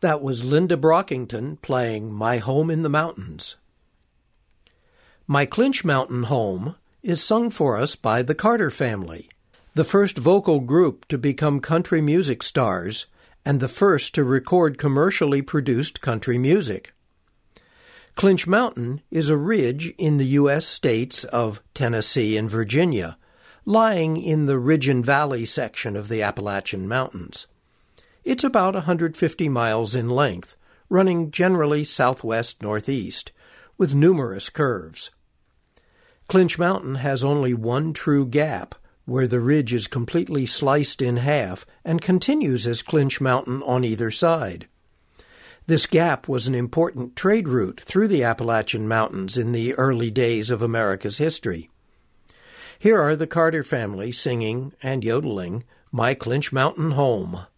That was Linda Brockington playing My Home in the Mountains. My Clinch Mountain Home is sung for us by the Carter Family, the first vocal group to become country music stars and the first to record commercially produced country music. Clinch Mountain is a ridge in the U.S. states of Tennessee and Virginia, lying in the Ridge and Valley section of the Appalachian Mountains. It's about 150 miles in length, running generally southwest-northeast, with numerous curves. Clinch Mountain has only one true gap, where the ridge is completely sliced in half and continues as Clinch Mountain on either side. This gap was an important trade route through the Appalachian Mountains in the early days of America's history. Here are the Carter Family singing and yodeling My Clinch Mountain Home.